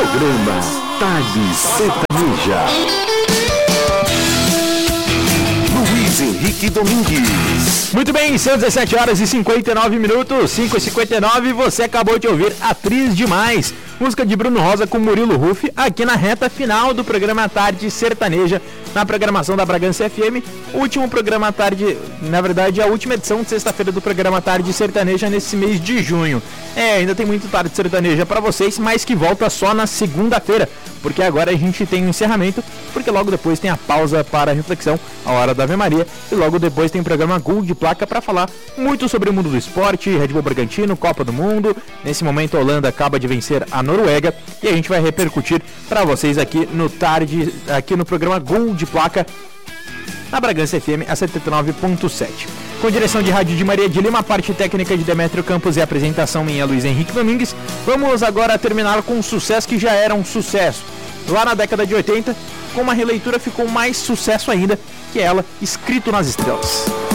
Programa Tarde Sertaneja. Luiz Henrique Domingues. Muito bem, são 17 horas e 59 minutos, 5h59, você acabou de ouvir Atriz Demais, música de Bruno Rosa com Murilo Huff, aqui na reta final do programa Tarde Sertaneja, na programação da Bragança FM, o último programa à tarde, na verdade a última edição de sexta-feira do programa Tarde Sertaneja nesse mês de junho. Ainda tem muito Tarde Sertaneja para vocês, mas que volta só na segunda-feira, porque agora a gente tem o encerramento, porque logo depois tem a pausa para a reflexão, a hora da Ave Maria, e logo depois tem o programa Gol de Placa para falar muito sobre o mundo do esporte, Red Bull Bragantino, Copa do Mundo. Nesse momento a Holanda acaba de vencer a Noruega e a gente vai repercutir para vocês aqui no programa Gol de Placa na Bragança FM a 79.7. Com direção de rádio de Maria de Lima, parte técnica de Demétrio Campos e apresentação minha, Luiz Henrique Domingues. Vamos agora terminar com um sucesso que já era um sucesso lá na década de 80, com uma releitura ficou mais sucesso ainda, que é ela, Escrito nas Estrelas.